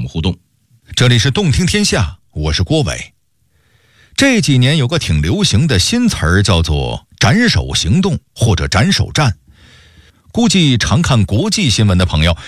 们互动。 这里是动听天下，我是郭伟。这几年有个挺流行的新词儿，叫做斩首行动或者斩首战。估计常看国际新闻的朋友